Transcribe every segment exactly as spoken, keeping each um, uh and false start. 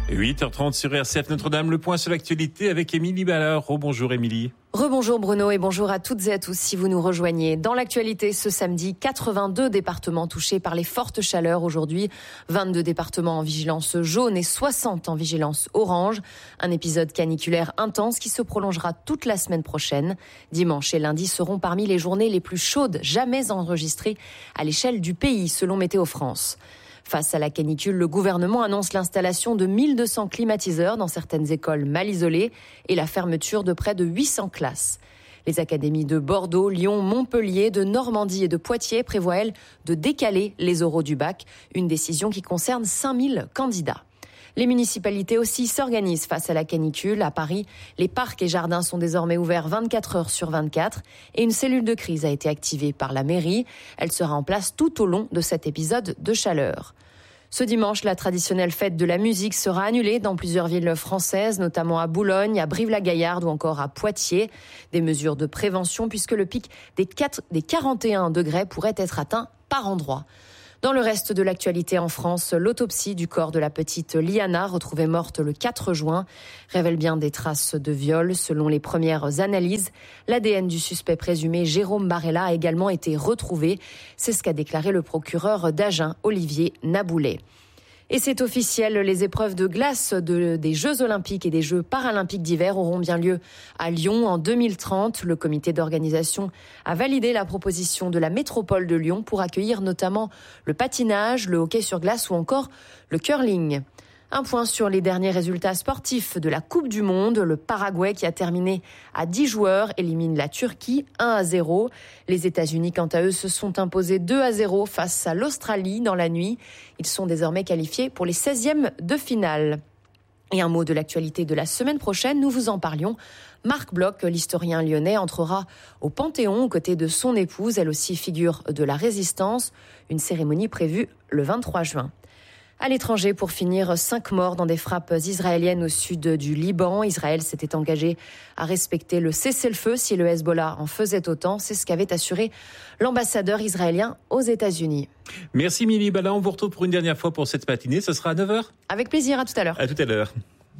huit heures trente sur R C F Notre-Dame, le point sur l'actualité avec Émilie Ballard. Rebonjour Émilie. Rebonjour Bruno et bonjour à toutes et à tous si vous nous rejoignez. Dans l'actualité ce samedi, quatre-vingt-deux départements touchés par les fortes chaleurs aujourd'hui. vingt-deux départements en vigilance jaune et soixante en vigilance orange. Un épisode caniculaire intense qui se prolongera toute la semaine prochaine. Dimanche et lundi seront parmi les journées les plus chaudes jamais enregistrées à l'échelle du pays selon Météo France. Face à la canicule, le gouvernement annonce l'installation de mille deux cents climatiseurs dans certaines écoles mal isolées et la fermeture de près de huit cents classes. Les académies de Bordeaux, Lyon, Montpellier, de Normandie et de Poitiers prévoient, elles, de décaler les oraux du bac, une décision qui concerne cinq mille candidats. Les municipalités aussi s'organisent face à la canicule. À Paris, les parcs et jardins sont désormais ouverts vingt-quatre heures sur vingt-quatre et une cellule de crise a été activée par la mairie. Elle sera en place tout au long de cet épisode de chaleur. Ce dimanche, la traditionnelle fête de la musique sera annulée dans plusieurs villes françaises, notamment à Boulogne, à Brive-la-Gaillarde ou encore à Poitiers. Des mesures de prévention puisque le pic des, quatre, des quarante et un degrés pourrait être atteint par endroits. Dans le reste de l'actualité en France, l'autopsie du corps de la petite Liana, retrouvée morte le quatre juin, révèle bien des traces de viol. Selon les premières analyses, l'A D N du suspect présumé Jérôme Barella a également été retrouvé. C'est ce qu'a déclaré le procureur d'Agen, Olivier Naboulet. Et c'est officiel, les épreuves de glace de, des Jeux Olympiques et des Jeux Paralympiques d'hiver auront bien lieu à Lyon en deux mille trente. Le comité d'organisation a validé la proposition de la métropole de Lyon pour accueillir notamment le patinage, le hockey sur glace ou encore le curling. Un point sur les derniers résultats sportifs de la Coupe du Monde. Le Paraguay, qui a terminé à dix joueurs, élimine la Turquie un à zéro. Les États-Unis, quant à eux, se sont imposés deux à zéro face à l'Australie dans la nuit. Ils sont désormais qualifiés pour les seizièmes de finale. Et un mot de l'actualité de la semaine prochaine, nous vous en parlions. Marc Bloch, l'historien lyonnais, entrera au Panthéon aux côtés de son épouse, elle aussi figure de la Résistance. Une cérémonie prévue le vingt-trois juin. À l'étranger, pour finir, cinq morts dans des frappes israéliennes au sud du Liban. Israël s'était engagé à respecter le cessez-le-feu si le Hezbollah en faisait autant. C'est ce qu'avait assuré l'ambassadeur israélien aux États-Unis. Merci Émilie Ballard. On vous retrouve pour une dernière fois pour cette matinée. Ce sera à neuf heures. Avec plaisir, à tout à l'heure. À tout à l'heure.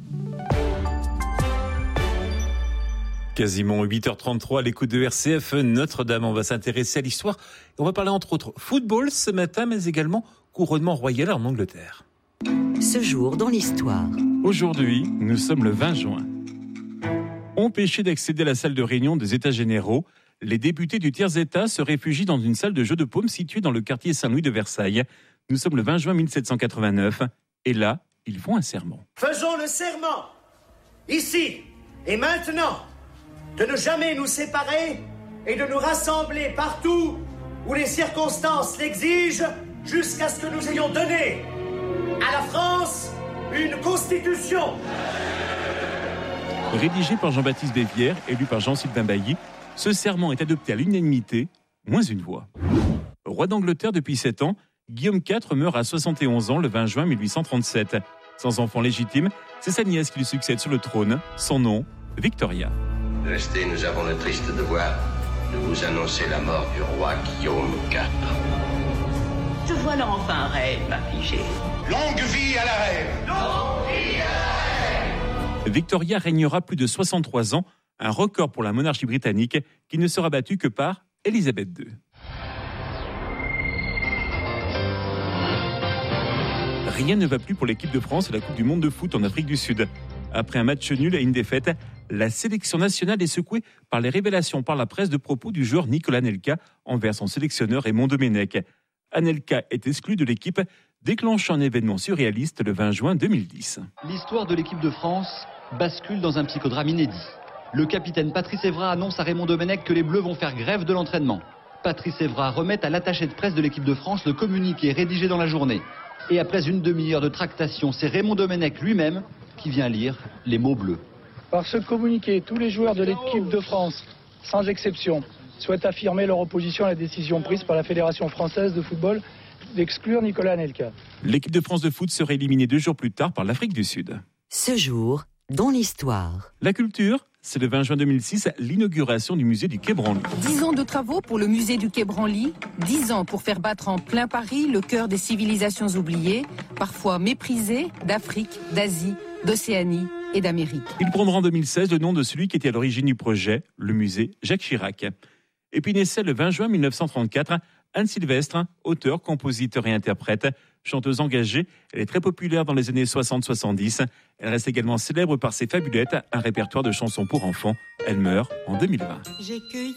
Quasiment huit heures trente-trois à l'écoute de R C F Notre-Dame. On va s'intéresser à l'histoire. On va parler entre autres football ce matin, mais également couronnement royal en Angleterre. Ce jour dans l'histoire. Aujourd'hui, nous sommes le vingt juin. Empêchés d'accéder à la salle de réunion des États généraux, les députés du tiers-État se réfugient dans une salle de jeux de paume située dans le quartier Saint-Louis de Versailles. Nous sommes le vingt juin mille sept cent quatre-vingt-neuf et là, ils font un serment. Faisons le serment, ici et maintenant, de ne jamais nous séparer et de nous rassembler partout où les circonstances l'exigent, jusqu'à ce que nous ayons donné à la France une constitution. Rédigé par Jean-Baptiste Bévière, élu par Jean-Sylvain Bailly, ce serment est adopté à l'unanimité, moins une voix. Roi d'Angleterre depuis sept ans, Guillaume quatre meurt à soixante et onze ans le vingt juin mille huit cent trente-sept. Sans enfant légitime, c'est sa nièce qui lui succède sur le trône, son nom, Victoria. Restez, nous avons le triste devoir de vous annoncer la mort du roi Guillaume quatre. Te voilà enfin reine, ma fille. Longue vie à la reine! Longue vie à la reine! Victoria régnera plus de soixante-trois ans, un record pour la monarchie britannique qui ne sera battue que par Élisabeth deux. Rien ne va plus pour l'équipe de France à la Coupe du Monde de foot en Afrique du Sud. Après un match nul et une défaite, la sélection nationale est secouée par les révélations par la presse de propos du joueur Nicolas Anelka envers son sélectionneur Raymond Domenech. Anelka est exclu de l'équipe, déclenchant un événement surréaliste le vingt juin deux mille dix. L'histoire de l'équipe de France bascule dans un psychodrame inédit. Le capitaine Patrice Evra annonce à Raymond Domenech que les Bleus vont faire grève de l'entraînement. Patrice Evra remet à l'attaché de presse de l'équipe de France le communiqué rédigé dans la journée. Et après une demi-heure de tractation, c'est Raymond Domenech lui-même qui vient lire les mots bleus. Par ce communiqué, tous les joueurs de l'équipe de France, sans exception, souhaitent affirmer leur opposition à la décision prise par la Fédération française de football d'exclure Nicolas Anelka. L'équipe de France de foot serait éliminée deux jours plus tard par l'Afrique du Sud. Ce jour dans l'histoire. La culture, C'est le vingt juin deux mille six, l'inauguration du musée du Quai Branly. Dix ans de travaux pour le musée du Quai Branly. Dix ans pour faire battre en plein Paris le cœur des civilisations oubliées, parfois méprisées, d'Afrique, d'Asie, d'Océanie et d'Amérique. Il prendra en deux mille seize le nom de celui qui était à l'origine du projet, le musée Jacques Chirac. Et puis naissait le vingt juin mille neuf cent trente-quatre, Anne Sylvestre, auteure, compositeur et interprète. Chanteuse engagée, elle est très populaire dans les années soixante soixante-dix. Elle reste également célèbre par ses fabulettes, un répertoire de chansons pour enfants. Elle meurt en deux mille vingt. J'ai cueilli